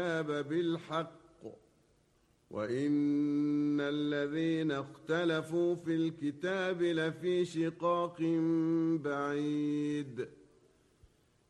الكتاب بالحق وإن الذين اختلفوا في الكتاب لفي شقاق بعيد